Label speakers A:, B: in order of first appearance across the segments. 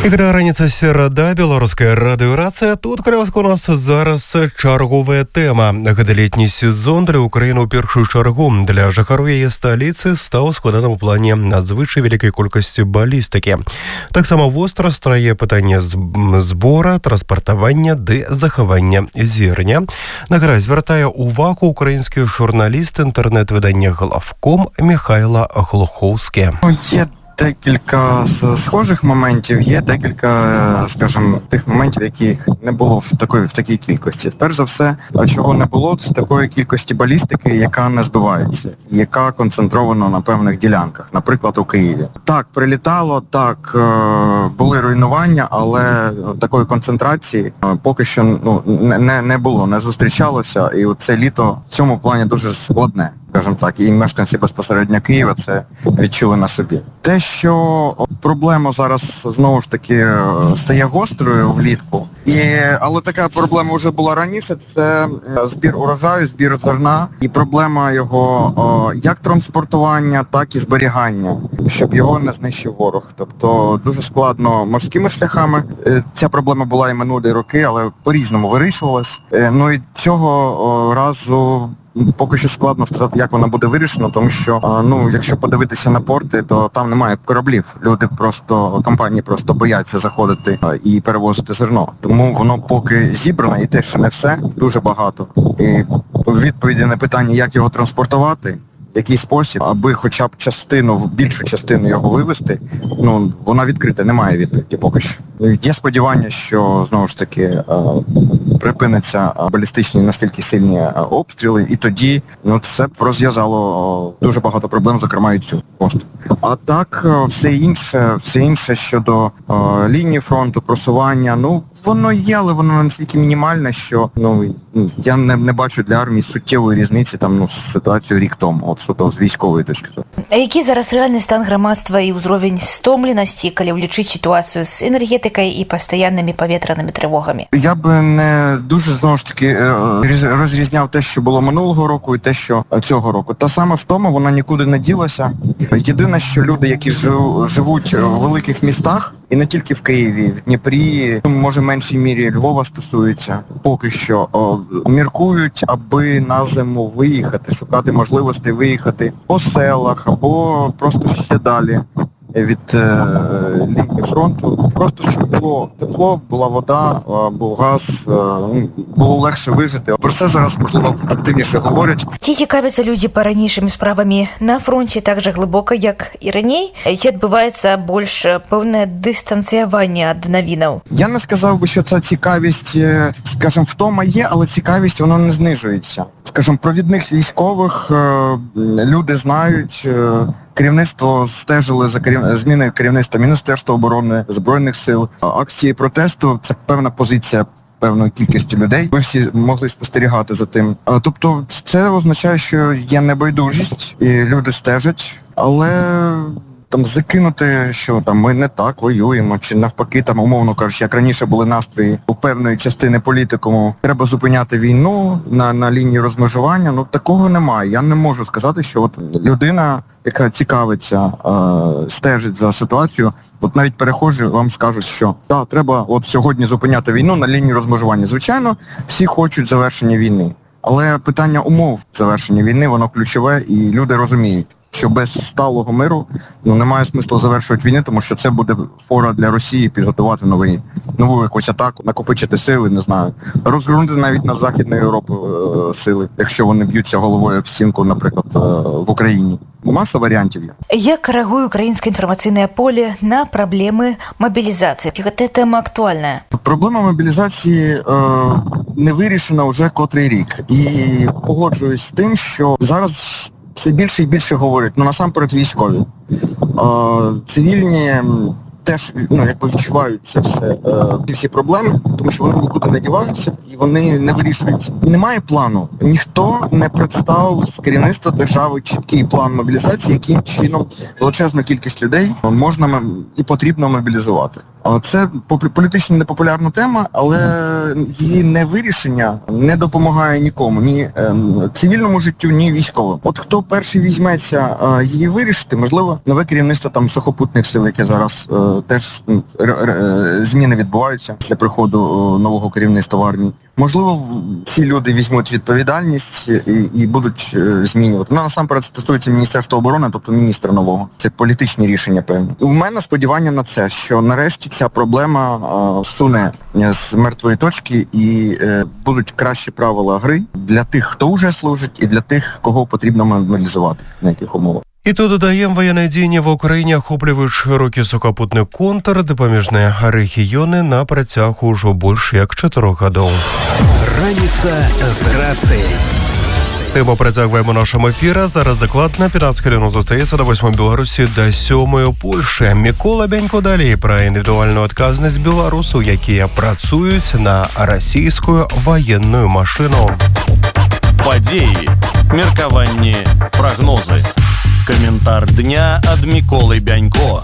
A: Ігра раніця середа, Білоруська радіорація. Тут у нас зараз чергова тема. Гэталетні сезон для України у першую чергу для жыхароў яе сталіцы стаў складаным у плане надзвычай вялікай колькасці балістыкі. Таксама востра стае пытанне збора, транспартавання ды захавання зерня. На гра звяртае увагу украінскі журналіст інтэрнэт-выдання «Главком» Михайло Глуховський.
B: Декілька схожих моментів, є декілька, скажімо, тих моментів, яких не було в такій кількості. Перш за все, чого не було, це такої кількості балістики, яка не збивається, яка концентрована на певних ділянках, наприклад, у Києві. Так, прилітало, так, були руйнування, але такої концентрації поки що не було, не зустрічалося, і це літо в цьому плані дуже складне. Скажімо так, і мешканці безпосередньо Києва це відчули на собі. Те, що проблема зараз, знову ж таки, стає гострою влітку, але така проблема вже була раніше, це збір урожаю, збір зерна, і проблема його як транспортування, так і зберігання, щоб його не знищив ворог. Тобто дуже складно морськими шляхами. Ця проблема була і минулі роки, але по-різному вирішувалась. Ну і цього разу поки що складно сказати, як вона буде вирішена, тому що, якщо подивитися на порти, то там немає кораблів. Компанії просто бояться заходити і перевозити зерно. Тому воно поки зібране, і те, що не все, дуже багато. І відповіді на питання, як його транспортувати, в який спосіб, аби хоча б більшу частину його вивезти, вона відкрита, немає відповіді поки що. Є сподівання, що, знову ж таки, припиняться балістичні настільки сильні обстріли, і тоді це б розв'язало дуже багато проблем, зокрема і цю просто. А так, все інше щодо лінії фронту, просування, воно є, але воно настільки мінімальне, що я не бачу для армії суттєвої різниці з ситуацією рік тому, з військової точки зору.
C: А який зараз реальний стан громадства і ўзровень стомленасці, калі ўлічыць ситуацію з енергетикою і постійними повітряними тривогами?
B: Я би не дуже, знову ж таки, розрізняв те, що було минулого року, і те, що цього року. Та саме втома, вона нікуди не ділася. Єдине, що люди, які живуть в великих містах, і не тільки в Києві, в Дніпрі, може в меншій мірі Львова стосується, поки що міркують, аби на зиму виїхати, шукати можливості виїхати по селах або просто ще далі від лінії фронту. Просто щоб було тепло, була вода, був газ, було легше вижити. Про це зараз, можливо, активніше говорять.
C: Ці цікавляться люди по-ранішими справами на фронті так же глибоко, як і раніше? Чи відбувається більш певне дистанціювання від новин?
B: Я не сказав би, що ця цікавість, скажімо, втома є, але цікавість, вона не знижується. Скажімо, провідних військових люди знають, керівництво стежило за зміною керівництва Міністерства оборони, Збройних сил. Акції протесту – це певна позиція певної кількості людей. Ми всі могли спостерігати за тим. Тобто це означає, що є небайдужість, і люди стежать, але закинути, що ми не так воюємо, чи навпаки, умовно кажучи, як раніше були настрої у певної частини політикуму, треба зупиняти війну на лінії розмежування, такого немає. Я не можу сказати, що людина, яка цікавиться, стежить за ситуацією, навіть перехожі вам скажуть, що треба сьогодні зупиняти війну на лінії розмежування. Звичайно, всі хочуть завершення війни, але питання умов завершення війни, воно ключове, і люди розуміють, що без сталого миру немає смислу завершувати війну, тому що це буде фора для Росії підготувати нову якусь атаку, накопичити сили, не знаю, розгорнути навіть на Західну Європу сили, якщо вони б'ються головою об стінку, наприклад, в Україні. Маса варіантів є.
C: Як реагує українське інформаційне поле на проблеми мобілізації? Ця тема актуальна?
B: Проблема мобілізації не вирішена вже котрий рік. І погоджуюсь з тим, що зараз все більше і більше говорять, насамперед військові. Цивільні теж відчувають ці всі проблеми, тому що вони нікуди не діваються, і і вони не вирішують. Немає плану. Ніхто не представив з керівництва держави чіткий план мобілізації, яким чином величезну кількість людей можна і потрібно мобілізувати. Це політично непопулярна тема, але її невирішення не допомагає нікому, ні цивільному життю, ні військовим. От хто перший візьметься її вирішити, можливо, нове керівництво там сухопутних сил, яке зараз теж зміни відбуваються після приходу нового керівництва в армії. Можливо, ці люди візьмуть відповідальність і будуть змінювати. Ну, насамперед, стосується Міністерства оборони, тобто міністра нового. Це політичні рішення певні. У мене сподівання на це, що нарешті ця проблема суне з мертвої точки і будуть кращі правила гри для тих, хто вже служить, і для тих, кого потрібно мобілізувати, на яких умовах.
A: І тут додаємо, воєнне діяння в Україні охоплюють широкий сухопутний контур допоміжні регіони на працях уже більше як 4 років.
D: Раніця з рацією.
A: Тему працягваємо нашому ефірі. Зараз докладно 15 хвилин застається до 8 Білорусі до 7 Польщі. Микола Бянько далі про індивідуальну відказність білорусів, які працюють на російську воєнну машину.
E: Падеі, меркаванні, прагнозы. Каментар дня ад Миколы Бянько.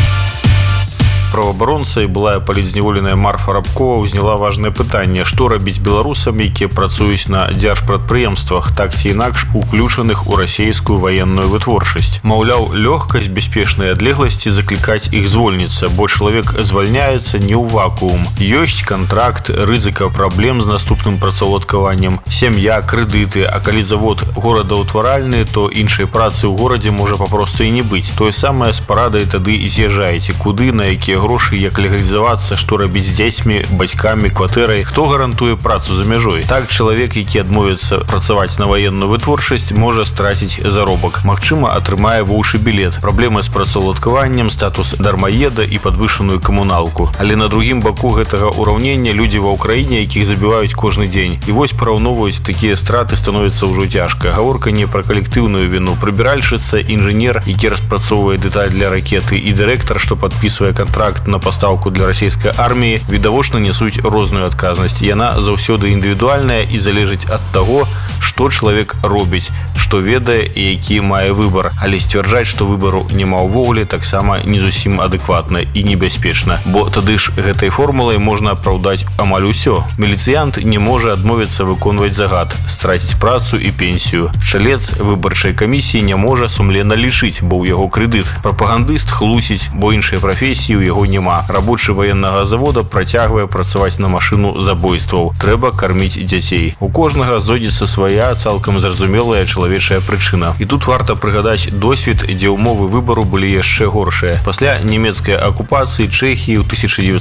F: Праваабаронца і былая палітзняволеная Марфа Рабкова ўзняла важнае пытанне, што рабіць беларусам, якія працуюць на дзяржпрадпрыемствах, так ці інакш уключаных у расійскую ваенную вытворчасць. Маўляў, лёгкасць бяспечнай адлегласці заклікаць іх звольніцца, бо чалавек звальняецца не ў вакуум. Ёсць кантракт, рызыка праблем з наступным працаўладкаваннем, сям'я, крэдыты, а калі завод горадаўтваральны, то іншай працы ў горадзе можа папросту і не быць. Тое самае з парадай тады і з'язджаеце, куды, на якія грошы, як легалізавацца, што рабіць з дзецьмі, бацькамі, кватэрай, хто гарантуе працу за мяжой. Так чалавек, які адмовіцца працаваць на ваенную вытворчасць, можа страціць заробак. Магчыма, атрымае воўшы білет. Праблемы з працаўладкаваннем, статус дармаеда і падвышаную камуналку. Але на другім баку гэтага ўраўнення людзі ва ўкраіне, якіх забіваюць кожны дзень. І вось параўноўваць такія страты становіцца ўжо цяжка. Гаворка не пра калектыўную віну. Прыбіральшыца, інжынер, які распрацоўвае дэталь для ракеты, і дырэктар, што падпісвае контракт на пастаўку для расійскай арміі, відавочна несуць розную адказнасць. Яна заўсёды індывідуальная і залежыць ад таго, што чалавек робіць, што ведае і які мае выбар. Але сцвярджаць, што выбару няма ўвогуле, таксама не зусім адэкватна і небяспечна. Бо тады ж гэтай формулай можна апраўдаць амаль усё. Міліцыянт не можа адмовіцца выконваць загад, страціць працу і пенсію. Чалец выбарчай камісіі не можа сумленна лічыць, бо ў яго крэдыт. Прапагандыст хлусіць, бо іншай прафесіі ў яго няма. Рабочы ваеннага завода працягвае працаваць на машыну забойстваў. Трэба карміць дзяцей. У кожнага знойдзецца свая цалкам зразумелая чалавечая прычына. І тут варта прыгадаць досвед, дзе ўмовы выбару былі яшчэ горшыя. Пасля нямецкай акупацыі Чэхіі ў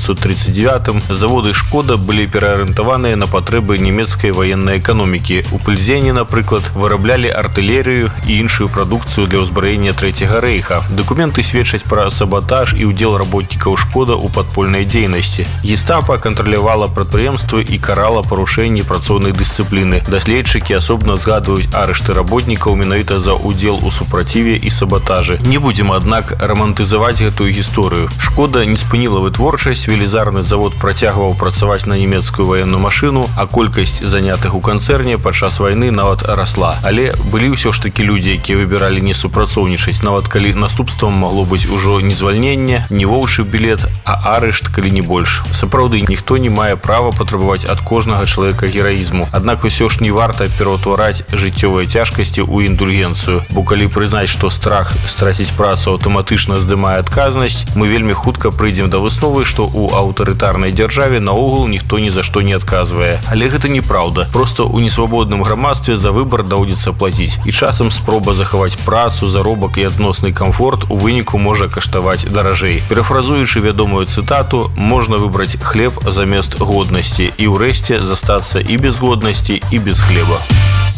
F: 1939 заводы «Шкода» былі пераарыентаваныя на патрэбы нямецкай ваеннай эканомікі. У Пльзене, напрыклад, выраблялі артылерыю і іншую прадукцыю для ўзбраення Трэцяга рэйха. Дакументы сведчаць пра сабатаж і ўдзел работнікаў «Шкода» у падпольнай дзейнасці. Гестапа кантралявала прадпрыемствы і карала парушэнні працоўнай дысцыпліны. Даследчыкі асобна згадваюць арышты работнікаў менавіта за ўдзел у супраціве і сабатажы. Не будзем, аднак, рамантызаваць гэтую гісторыю. «Шкода» не спыніла вытворчасць, велізарны завод працягваў працаваць на нямецкую ваенную машыну, а колькасць занятых у канцэрне падчас вайны нават расла. Але былі ўсё ж такі людзі, якія выбіралі не супрацоўнічаць, нават калі наступствам магло быць ужо не звальненне, не воўшы білет, а арышт, калі не больш. Сапраўды, ніхто не мае права патрабаваць ад кожнага чалавека гераізму. Аднак усё ж не варта пераўтвараць жыццёвыя цяжкасці ў індульгенцыю, бо калі прызнаць, што страх страціць працу аўтаматычна здымае адказнасць, мы вельмі хутка прыйдзем да высновы, што ў аўтарытарнай дзяржаве наогул ніхто ні за што не адказвае. Але гэта неправда. Проста ў несвабодным грамадстве за выбар даводзіцца плаціць. І часам спроба захаваць працу, заробак і адносны камфорт у выніку можа каштаваць даражэй. Парафразуючы вядомую цытату, можна выбраць хлеб замест годнасці і ўрэшце застацца і без годнасці, і без хлеба.